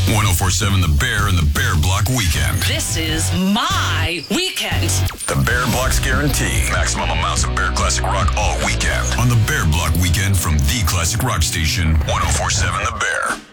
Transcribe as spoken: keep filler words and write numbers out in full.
ten forty-seven The Bear and the Bear Block Weekend. This is my weekend. The Bear Block's guarantee. Maximum amounts of Bear Classic Rock all weekend. On the Bear Block Weekend from the Classic Rock Station, ten forty-seven The Bear.